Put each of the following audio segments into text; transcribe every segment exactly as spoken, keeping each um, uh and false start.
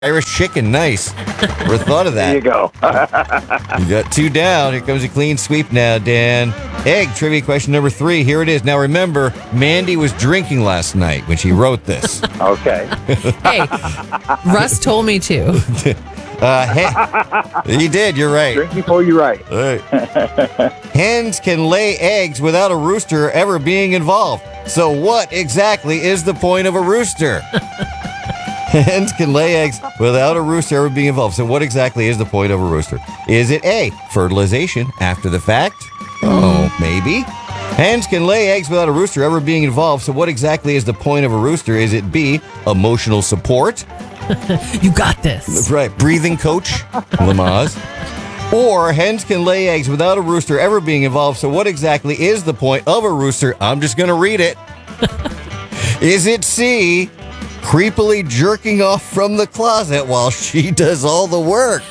Irish chicken, nice. Never thought of that. There you go. You got two down. Here comes a clean sweep now, Dan. Egg trivia question number three. Here it is. Now remember, Mandy was drinking last night when she wrote this. Okay. Hey, Russ told me to. Uh, he, he did. You're right. Drink before you write. All right. Hens can lay eggs without a rooster ever being involved. So what exactly is the point of a rooster? Hens can lay eggs without a rooster ever being involved. So what exactly is the point of a rooster? Is it A, fertilization after the fact? Oh, maybe. Hens can lay eggs without a rooster ever being involved. So what exactly is the point of a rooster? Is it B, emotional support? You got this. That's right. Breathing coach, Lamaze. Or hens can lay eggs without a rooster ever being involved. So what exactly is the point of a rooster? I'm just going to read it. Is it C, creepily jerking off from the closet while she does all the work?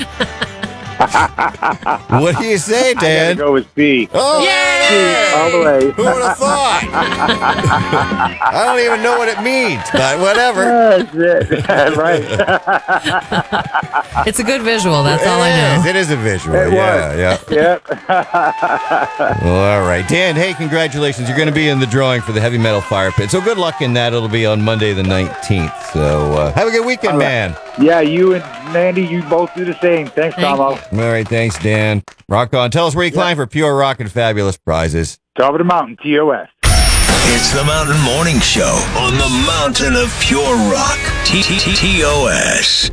What do you say, I Dan? gotta go with B. Oh, Yay! All the way. who would have thought? I don't even know what it means, but whatever. That's it. Right. It's a good visual. That's all I It is. know. It is a visual. It yeah, yeah. Yep. Well, all right. Dan, hey, congratulations. You're going to be in the drawing for the Heavy Metal Fire Pit. So good luck in that. It'll be on Monday the nineteenth. So uh, have a good weekend, All right. man. Yeah, you and Mandy, you both do the same. Thanks, Thank Tomo. you. All right. Thanks, Dan. Rock on. Tell us where you climb for pure rock and fabulous prizes. Top of the mountain, T O S. It's the Mountain Morning Show on the Mountain of Pure Rock. T T T O S.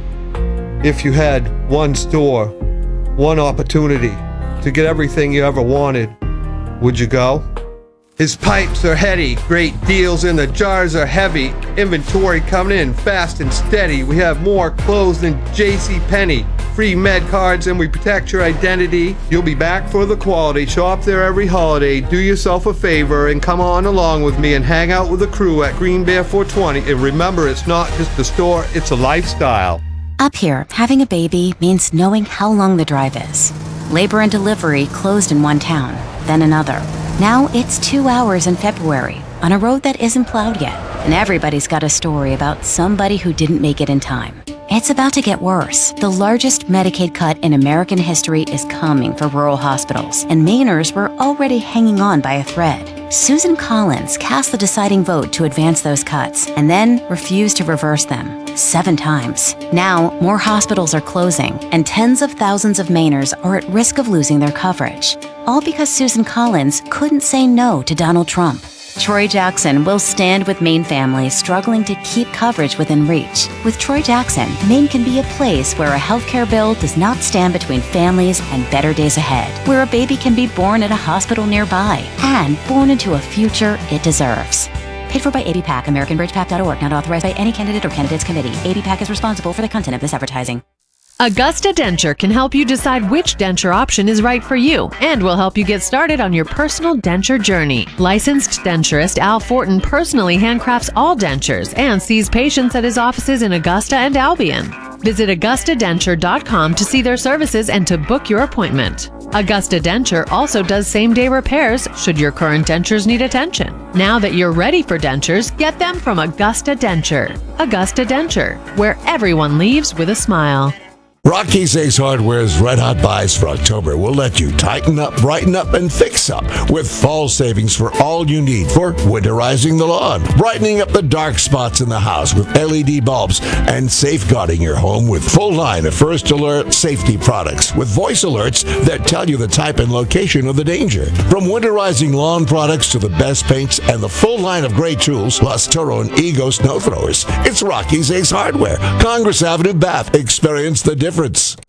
If you had one store, one opportunity to get everything you ever wanted, would you go? His pipes are heady, great deals in the jars are heavy, inventory coming in fast and steady. We have more clothes than J C Penney, free med cards and we protect your identity. You'll be back for the quality, shop there every holiday. Do yourself a favor and come on along with me and hang out with the crew at Green Bear four twenty. And remember, it's not just a store, it's a lifestyle. Up here, having a baby means knowing how long the drive is. Labor and delivery closed in one town, then another. Now it's two hours in February on a road that isn't plowed yet. And everybody's got a story about somebody who didn't make it in time. It's about to get worse. The largest Medicaid cut in American history is coming for rural hospitals, and Mainers were already hanging on by a thread. Susan Collins cast the deciding vote to advance those cuts and then refused to reverse them seven times. Now, more hospitals are closing, and tens of thousands of Mainers are at risk of losing their coverage. All because Susan Collins couldn't say no to Donald Trump. Troy Jackson will stand with Maine families struggling to keep coverage within reach. With Troy Jackson, Maine can be a place where a healthcare bill does not stand between families and better days ahead, where a baby can be born at a hospital nearby and born into a future it deserves. Paid for by A B PAC, American Bridge Pac dot org, not authorized by any candidate or candidates committee. A B PAC is responsible for the content of this advertising. Augusta Denture can help you decide which denture option is right for you and will help you get started on your personal denture journey. Licensed denturist Al Fortin personally handcrafts all dentures and sees patients at his offices in Augusta and Albion. Visit Augusta Denture dot com to see their services and to book your appointment. Augusta Denture also does same-day repairs should your current dentures need attention. Now that you're ready for dentures, get them from Augusta Denture. Augusta Denture, where everyone leaves with a smile. Rocky's Ace Hardware's Red Hot Buys for October will let you tighten up, brighten up, and fix up with fall savings for all you need for winterizing the lawn, brightening up the dark spots in the house with L E D bulbs, and safeguarding your home with full line of First Alert safety products with voice alerts that tell you the type and location of the danger. From winterizing lawn products to the best paints and the full line of great tools, plus Toro and Ego snow throwers, it's Rocky's Ace Hardware, Congress Avenue, Bath. Experience the difference.